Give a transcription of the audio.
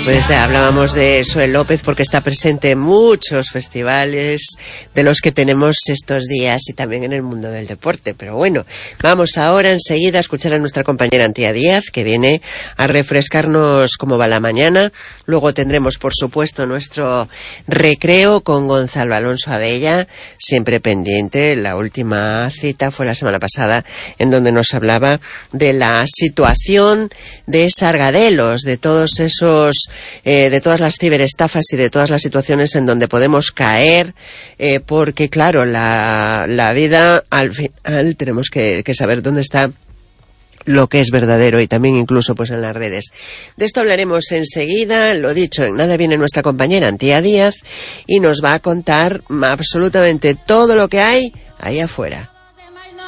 Pues hablábamos de Zoe López porque está presente en muchos festivales de los que tenemos estos días y también en el mundo del deporte. Pero bueno, vamos ahora enseguida a escuchar a nuestra compañera Antía Díaz, que viene a refrescarnos cómo va la mañana. Luego tendremos, por supuesto, nuestro recreo con Gonzalo Alonso Abella, siempre pendiente. La última cita fue la semana pasada, en donde nos hablaba de la situación de Sargadelos, de todos esos de todas las ciberestafas y de todas las situaciones en donde podemos caer, porque claro, la vida al final tenemos que saber dónde está lo que es verdadero y también incluso pues en las redes. De esto hablaremos enseguida, lo dicho, en nada viene nuestra compañera Antía Díaz y nos va a contar absolutamente todo lo que hay ahí afuera.